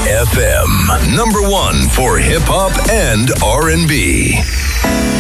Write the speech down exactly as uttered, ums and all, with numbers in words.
F M, number one for hip hop and R and B.